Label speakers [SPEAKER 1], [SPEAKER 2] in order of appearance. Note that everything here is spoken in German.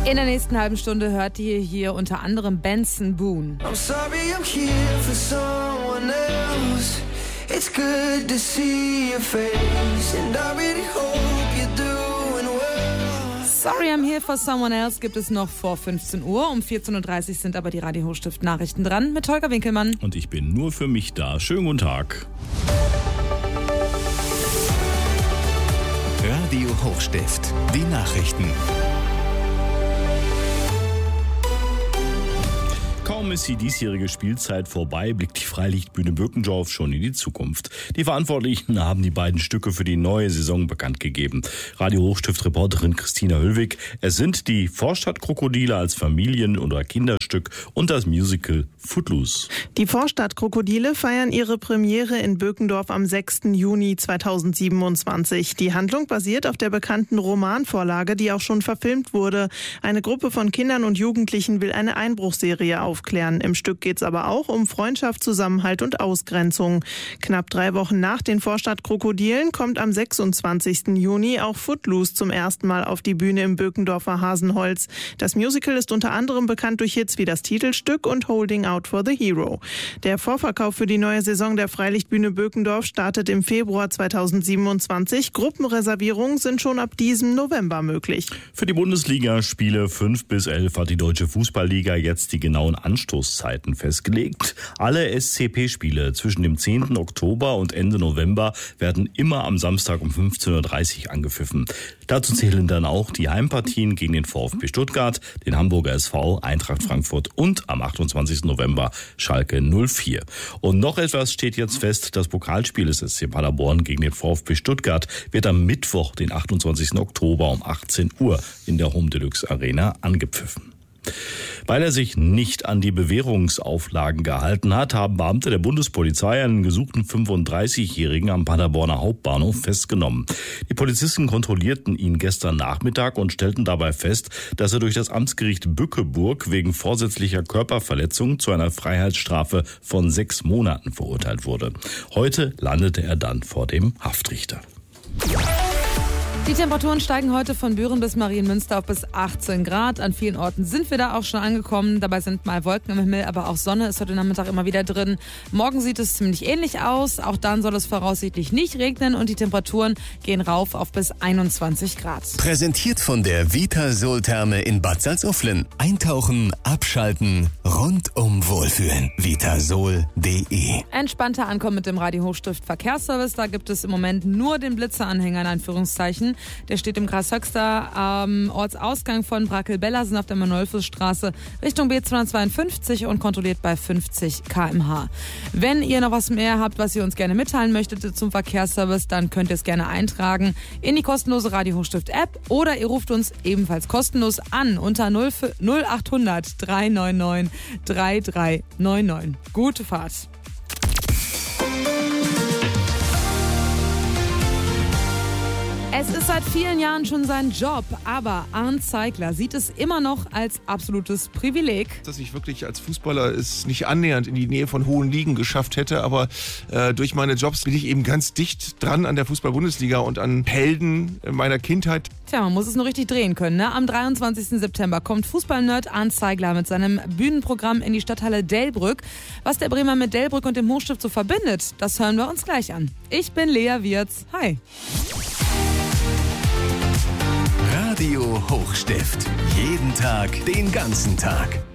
[SPEAKER 1] In der nächsten halben Stunde hört ihr hier unter anderem Benson Boone.
[SPEAKER 2] I'm sorry I'm here for someone else. It's good to see your face and I really hope you're doing well.
[SPEAKER 1] Sorry I'm here for someone else gibt es noch vor 15 Uhr. Um 14.30 Uhr sind aber die Radio Hochstift Nachrichten dran mit Holger Winkelmann.
[SPEAKER 3] Und ich bin nur für mich da. Schönen guten Tag.
[SPEAKER 4] Radio Hochstift, die Nachrichten.
[SPEAKER 3] Kaum ist die diesjährige Spielzeit vorbei, blickt die Freilichtbühne Birkendorf schon in die Zukunft. Die Verantwortlichen haben die beiden Stücke für die neue Saison bekannt gegeben. Radio Hochstift-Reporterin Christina Höllwig, es sind die Vorstadtkrokodile als Familien- oder Kinderstück und das Musical Footloose.
[SPEAKER 5] Die Vorstadtkrokodile feiern ihre Premiere in Birkendorf am 6. Juni 2027. Die Handlung basiert auf der bekannten Romanvorlage, die auch schon verfilmt wurde. Eine Gruppe von Kindern und Jugendlichen will eine Einbruchsserie aufklären. Im Stück geht es aber auch um Freundschaft, Zusammenhalt und Ausgrenzung. Knapp 3 Wochen nach den Vorstadtkrokodilen kommt am 26. Juni auch Footloose zum ersten Mal auf die Bühne im Birkendorfer Hasenholz. Das Musical ist unter anderem bekannt durch Hits wie das Titelstück und Holding Out for the Hero. Der Vorverkauf für die neue Saison der Freilichtbühne Birkendorf startet im Februar 2027. Gruppenreservierungen sind schon ab diesem November möglich.
[SPEAKER 3] Für die Bundesliga-Spiele 5 bis 11 hat die Deutsche Fußballliga jetzt die genauen Anstoßzeiten festgelegt. Alle SCP-Spiele zwischen dem 10. Oktober und Ende November werden immer am Samstag um 15.30 Uhr angepfiffen. Dazu zählen dann auch die Heimpartien gegen den VfB Stuttgart, den Hamburger SV, Eintracht Frankfurt und am 28. November Schalke 04. Und noch etwas steht jetzt fest, das Pokalspiel des SC Paderborn gegen den VfB Stuttgart wird am Mittwoch, den 28. Oktober um 18 Uhr in der Home Deluxe Arena angepfiffen. Weil er sich nicht an die Bewährungsauflagen gehalten hat, haben Beamte der Bundespolizei einen gesuchten 35-Jährigen am Paderborner Hauptbahnhof festgenommen. Die Polizisten kontrollierten ihn gestern Nachmittag und stellten dabei fest, dass er durch das Amtsgericht Bückeburg wegen vorsätzlicher Körperverletzung zu einer Freiheitsstrafe von 6 Monaten verurteilt wurde. Heute landete er dann vor dem Haftrichter.
[SPEAKER 1] Die Temperaturen steigen heute von Büren bis Marienmünster auf bis 18 Grad. An vielen Orten sind wir da auch schon angekommen. Dabei sind mal Wolken im Himmel, aber auch Sonne ist heute Nachmittag immer wieder drin. Morgen sieht es ziemlich ähnlich aus. Auch dann soll es voraussichtlich nicht regnen und die Temperaturen gehen rauf auf bis 21 Grad.
[SPEAKER 4] Präsentiert von der Vitasol-Therme in Bad Salzuflen. Eintauchen, abschalten, rundum wohlfühlen. Vitasol.de.
[SPEAKER 1] Entspannter Ankommen mit dem Radio Hochstift Verkehrsservice. Da gibt es im Moment nur den Blitzeranhänger in Anführungszeichen. Der steht im Kreis Höxter am Ortsausgang von Brackel-Bella, sind auf der Manolfusstraße Richtung B252 und kontrolliert bei 50 km/h. Wenn ihr noch was mehr habt, was ihr uns gerne mitteilen möchtet zum Verkehrsservice, dann könnt ihr es gerne eintragen in die kostenlose Radio Hochstift App oder ihr ruft uns ebenfalls kostenlos an unter 0800 399 3399. Gute Fahrt! Es ist seit vielen Jahren schon sein Job, aber Arndt Zeigler sieht es immer noch als absolutes Privileg.
[SPEAKER 6] Dass ich wirklich als Fußballer es nicht annähernd in die Nähe von hohen Ligen geschafft hätte, aber durch meine Jobs bin ich eben ganz dicht dran an der Fußball-Bundesliga und an Helden meiner Kindheit.
[SPEAKER 1] Tja, man muss es nur richtig drehen können, ne? Am 23. September kommt Fußballnerd Arndt Zeigler mit seinem Bühnenprogramm in die Stadthalle Delbrück. Was der Bremer mit Delbrück und dem Hochstift so verbindet, das hören wir uns gleich an. Ich bin Lea Wirz. Hi.
[SPEAKER 4] Radio Hochstift. Jeden Tag, den ganzen Tag.